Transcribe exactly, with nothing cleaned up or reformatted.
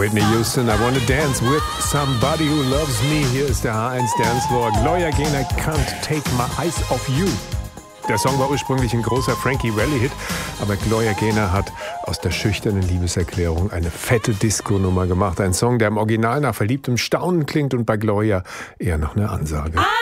Whitney Houston, I Wanna Dance with Somebody Who Loves Me. Hier ist der H eins Dancefloor. Gloria Gaynor, Can't Take My Eyes Off You. Der Song war ursprünglich ein großer Frankie Valli-Hit, aber Gloria Gaynor hat aus der schüchternen Liebeserklärung eine fette Disco-Nummer gemacht. Ein Song, der im Original nach verliebtem Staunen klingt und bei Gloria eher nach einer Ansage.